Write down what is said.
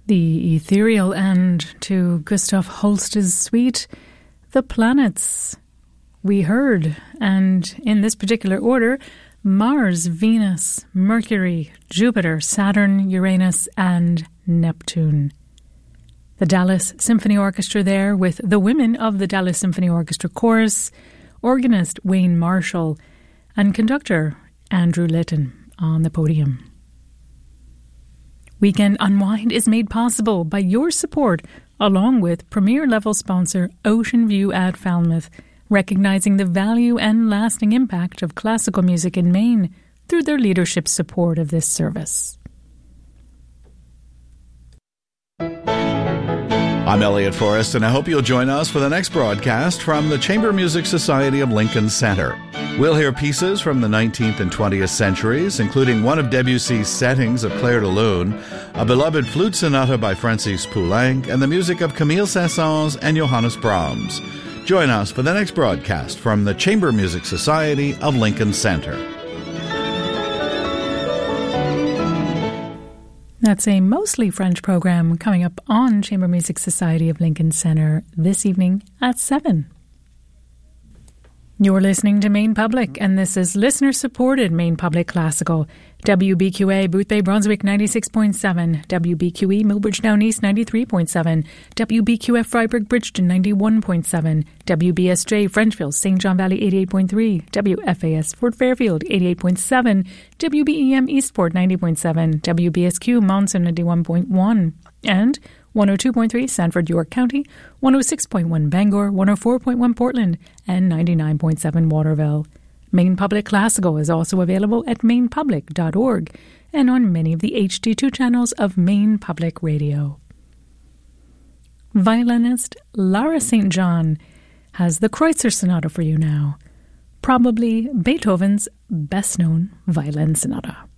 The ethereal end to Gustav Holst's suite, The Planets, we heard, and in this particular order, Mars, Venus, Mercury, Jupiter, Saturn, Uranus, and Neptune. The Dallas Symphony Orchestra there with the women of the Dallas Symphony Orchestra Chorus, organist Wayne Marshall, and conductor Andrew Litton on the podium. Weekend Unwind is made possible by your support, along with premier-level sponsor Ocean View at Falmouth, recognizing the value and lasting impact of classical music in Maine through their leadership support of this service. I'm Elliot Forrest, and I hope you'll join us for the next broadcast from the Chamber Music Society of Lincoln Center. We'll hear pieces from the 19th and 20th centuries, including one of Debussy's settings of Clair de Lune, a beloved flute sonata by Francis Poulenc, and the music of Camille Saint-Saëns and Johannes Brahms. Join us for the next broadcast from the Chamber Music Society of Lincoln Center. That's a mostly French program coming up on Chamber Music Society of Lincoln Center this evening at 7. You're listening to Maine Public, and this is listener-supported Maine Public Classical. WBQA Boothbay Brunswick 96.7, WBQE Millbridge Down East 93.7, WBQF Freiburg Bridgeton 91.7, WBSJ Frenchville St. John Valley 88.3, WFAS Fort Fairfield 88.7, WBEM Eastport 90.7, WBSQ Monson 91.1, and 102.3 Sanford, York County, 106.1 Bangor, 104.1 Portland, and 99.7 Waterville. Maine Public Classical is also available at mainepublic.org and on many of the HD2 channels of Maine Public Radio. Violinist Lara St. John has the Kreutzer Sonata for you now, probably Beethoven's best-known violin sonata.